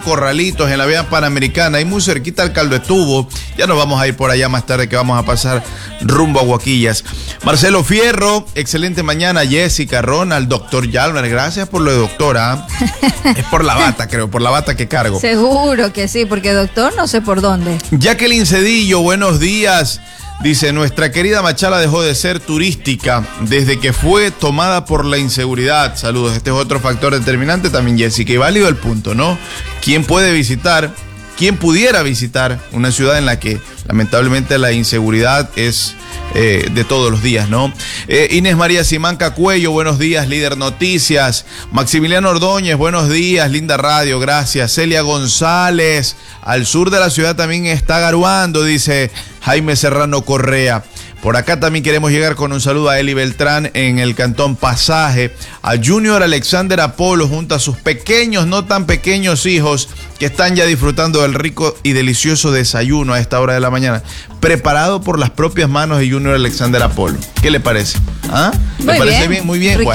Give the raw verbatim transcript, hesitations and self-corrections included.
Corralitos, en la vía Panamericana, y muy cerquita al Caldo Estuvo. Ya nos vamos a ir por allá más tarde, que vamos a pasar rumbo a Guaquillas. Marcelo Fierro, excelente mañana. Jessica, Ronald, doctor Yalmer, gracias por lo de doctora. Es por la bata, creo, por la bata que cargo. Seguro que sí, porque doctor no sé por dónde. Jacqueline Cedillo, buenos días. Dice, nuestra querida Machala dejó de ser turística desde que fue tomada por la inseguridad. Saludos, este es otro factor determinante también, Jessica. Y válido el punto, ¿no? ¿Quién puede visitar, quién pudiera visitar una ciudad en la que lamentablemente la inseguridad es eh, de todos los días, ¿no? Eh, Inés María Simanca Cuello, buenos días, líder noticias. Maximiliano Ordóñez, buenos días, linda radio, gracias. Celia González, al sur de la ciudad también está garuando, dice Jaime Serrano Correa. Por acá también queremos llegar con un saludo a Eli Beltrán en el Cantón Pasaje, a Junior Alexander Apolo junto a sus pequeños, no tan pequeños hijos que están ya disfrutando del rico y delicioso desayuno a esta hora de la mañana, preparado por las propias manos de Junior Alexander Apolo. ¿Qué le parece? ¿Ah? ¿Le Muy parece bien, bien? Muy bien. riquísimo.